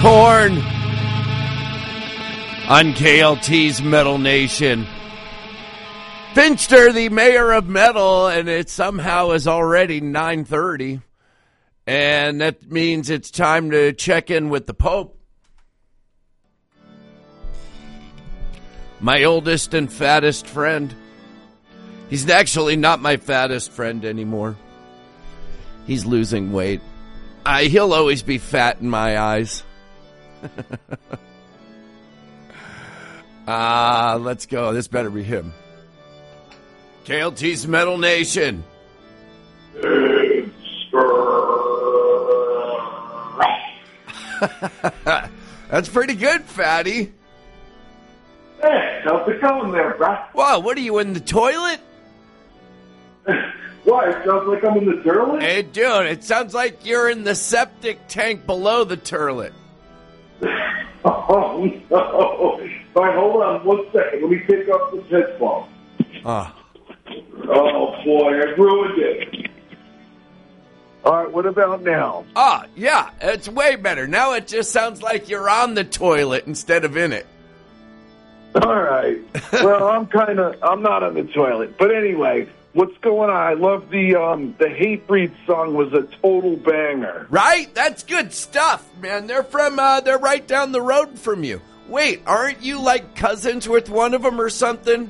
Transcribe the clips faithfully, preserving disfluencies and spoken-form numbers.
Korn on K L T's Metal Nation. Finster, the mayor of metal, and it somehow is already nine thirty. And that means it's time to check in with the Pope. My oldest and fattest friend. He's actually not my fattest friend anymore. He's losing weight. I, he'll always be fat in my eyes. Ah, uh, let's go. This better be him. K L T's Metal Nation. That's pretty good, fatty. Hey, how's it going there, bruh? Wow, what are you, in the toilet? Why? It sounds like I'm in the toilet? Hey, dude, it sounds like you're in the septic tank below the turlet. Oh, no. All right, hold on one second. Let me pick up this headphone. Ah. Oh, boy, I ruined it. All right, what about now? Ah, yeah, it's way better. Now it just sounds like you're on the toilet instead of in it. All right. Well, I'm kind of, I'm not on the toilet. But anyway, what's going on? I love the, um, the Hatebreed song was a total banger. Right? That's good stuff, man. They're from, uh, they're right down the road from you. Wait, aren't you like cousins with one of them or something?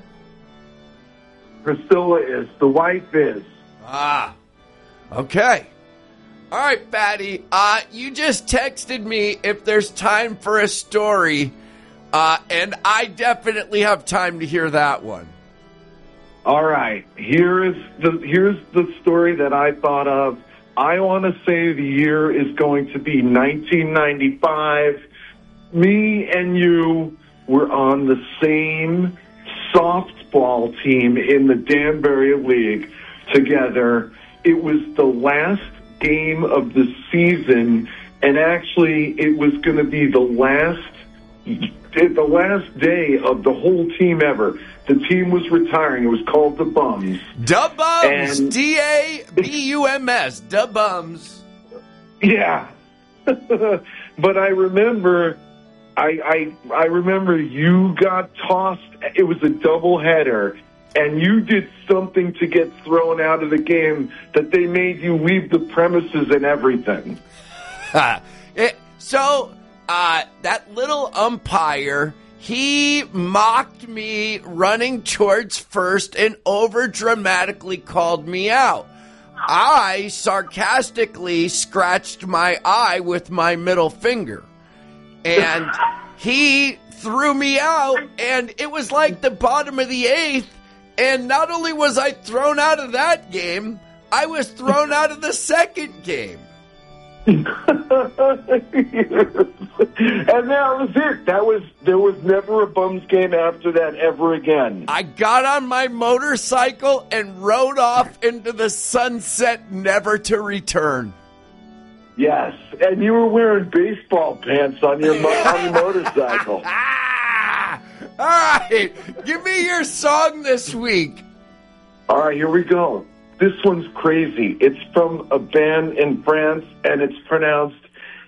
Priscilla is. The wife is. Ah, okay. All right, fatty. Uh, you just texted me if there's time for a story. Uh, and I definitely have time to hear that one. All right. Here is the here's the story that I thought of. I want to say the year is going to be nineteen ninety-five. Me and you were on the same softball team in the Danbury League together. It was the last game of the season, and actually it was going to be the last the last day of the whole team ever. The team was retiring. It was called the Bums. Da Bums. D A B U M S. Da Bums. Yeah. But I remember, I, I I remember you got tossed. It was a doubleheader, and you did something to get thrown out of the game that they made you leave the premises and everything. it, so... Uh, that little umpire, he mocked me running towards first and over-dramatically called me out. I sarcastically scratched my eye with my middle finger. And he threw me out, and it was like the bottom of the eighth. And not only was I thrown out of that game, I was thrown out of the second game. And that was it. That was there was never a Bums game after that ever again. I got on my motorcycle and rode off into the sunset, never to return. Yes, and you were wearing baseball pants on your mo- on your motorcycle. Ah! All right, give me your song this week. All right, here we go. This one's crazy. It's from a band in France, and it's pronounced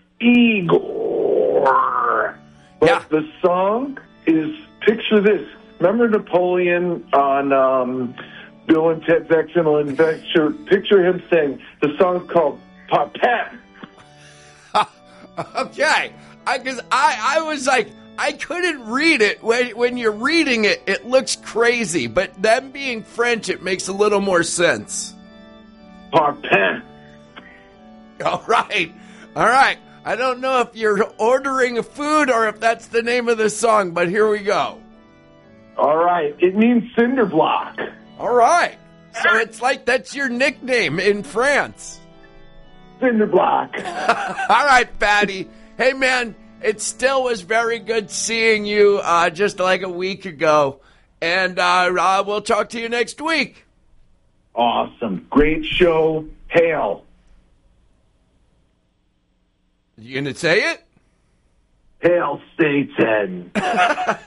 Igor. But yeah. The song is, picture this. Remember Napoleon on um, Bill and Ted's Excellent Adventure? Picture him saying, the song's called Papet. Okay. Because I, I, I was like, I couldn't read it. When, when you're reading it, it looks crazy. But them being French, it makes a little more sense. Parpin. All right. All right. I don't know if you're ordering food or if that's the name of the song, but here we go. All right. It means cinder block. All right. So it's like that's your nickname in France. Cinder block. All right, Patty. Hey, man. It still was very good seeing you uh, just like a week ago. And uh, uh, we'll talk to you next week. Awesome. Great show. Hail. You going to say it? Hail Satan.